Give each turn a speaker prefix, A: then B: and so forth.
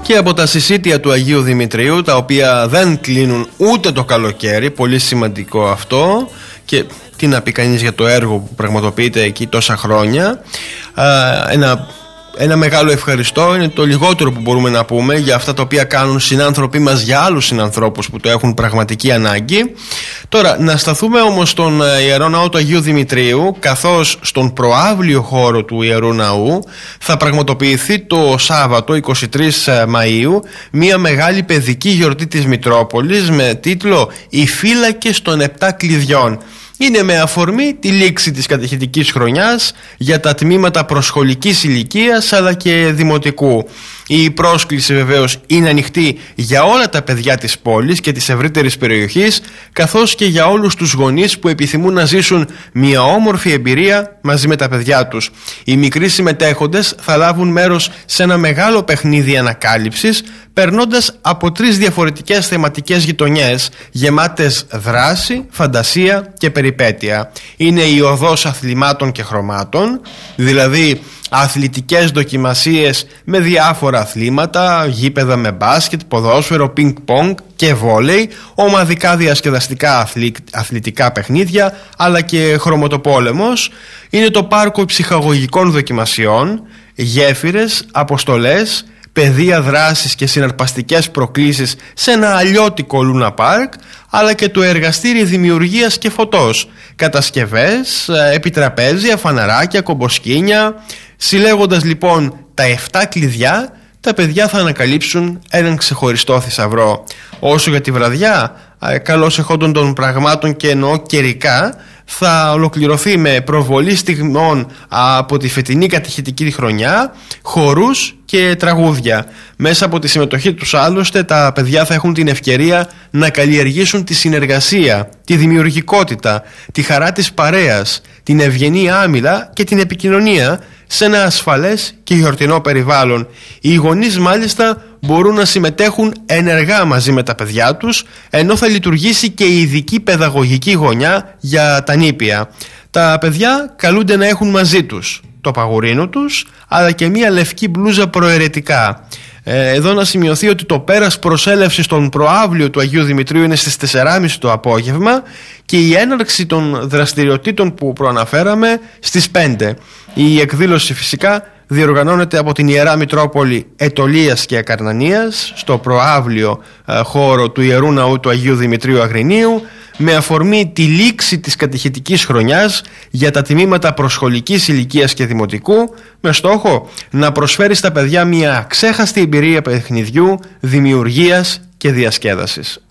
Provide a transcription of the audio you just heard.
A: Και από τα συσίτια του Αγίου Δημητρίου, τα οποία δεν κλείνουν ούτε το καλοκαίρι, πολύ σημαντικό αυτό, και τι να πει κανείς για το έργο που πραγματοποιείται εκεί τόσα χρόνια, ένα μεγάλο ευχαριστώ, είναι το λιγότερο που μπορούμε να πούμε για αυτά τα οποία κάνουν συνάνθρωποι μας για άλλους συνανθρώπους που το έχουν πραγματική ανάγκη. Τώρα να σταθούμε όμως στον Ιερό Ναό του Αγίου Δημητρίου, καθώς στον προαύλιο χώρο του Ιερού Ναού θα πραγματοποιηθεί το Σάββατο 23 Μαΐου μια μεγάλη παιδική γιορτή της Μητρόπολης με τίτλο «Οι φύλακες των 7 κλειδιών». Είναι με αφορμή τη λήξη της κατηχητικής χρονιάς για τα τμήματα προσχολικής ηλικίας αλλά και δημοτικού. Η πρόσκληση βεβαίως είναι ανοιχτή για όλα τα παιδιά της πόλης και της ευρύτερης περιοχής, καθώς και για όλους τους γονείς που επιθυμούν να ζήσουν μια όμορφη εμπειρία μαζί με τα παιδιά τους. Οι μικροί συμμετέχοντες θα λάβουν μέρος σε ένα μεγάλο παιχνίδι ανακάλυψης, περνώντας από 3 διαφορετικές θεματικές γειτονιές γεμάτες δράση, φαντασία και περιπέτεια. Είναι η οδός αθλημάτων και χρωμάτων, δηλαδή αθλητικές δοκιμασίες με διάφορα αθλήματα, γήπεδα με μπάσκετ, ποδόσφαιρο, πινκ-πονγκ και βόλεϊ, ομαδικά διασκεδαστικά αθλητικά παιχνίδια, αλλά και χρωματοπόλεμος. Είναι το πάρκο ψυχαγωγικών δοκιμασιών, γέφυρες, αποστολές, πεδία δράσης και συναρπαστικές προκλήσεις σε ένα αλλιώτικο Λούνα Πάρκ, αλλά και το εργαστήρι δημιουργίας και φωτός, κατασκευές, επιτραπέζια, φαναράκια, κομποσκίνια. Συλλέγοντας λοιπόν τα 7 κλειδιά, τα παιδιά θα ανακαλύψουν έναν ξεχωριστό θησαυρό. Όσο για τη βραδιά, καλώς εχόντων των πραγμάτων και εννοώ καιρικά, θα ολοκληρωθεί με προβολή στιγμών από τη φετινή κατηχητική χρονιά, χορούς και τραγούδια. Μέσα από τη συμμετοχή τους άλλωστε τα παιδιά θα έχουν την ευκαιρία να καλλιεργήσουν τη συνεργασία, τη δημιουργικότητα, τη χαρά της παρέας, την ευγενή άμυλα και την επικοινωνία σε ένα ασφαλές και γιορτινό περιβάλλον. Οι γονείς μάλιστα μπορούν να συμμετέχουν ενεργά μαζί με τα παιδιά τους, ενώ θα λειτουργήσει και η ειδική παιδαγωγική γωνιά για τα νήπια. Τα παιδιά καλούνται να έχουν μαζί τους το παγουρίνο τους, αλλά και μια λευκή μπλούζα προαιρετικά. Εδώ να σημειωθεί ότι το πέρας προσέλευσης στον προαύλιο του Αγίου Δημητρίου είναι στις 4.30 το απόγευμα και η έναρξη των δραστηριοτήτων που προαναφέραμε στις 5. Η εκδήλωση φυσικά διοργανώνεται από την Ιερά Μητρόπολη Αιτωλίας και Ακαρνανίας στο προαύλιο χώρο του Ιερού Ναού του Αγίου Δημητρίου Αγρινίου, με αφορμή τη λήξη της κατηχητικής χρονιάς για τα τμήματα προσχολικής ηλικίας και δημοτικού, με στόχο να προσφέρει στα παιδιά μια αξέχαστη εμπειρία παιχνιδιού, δημιουργίας και διασκέδασης.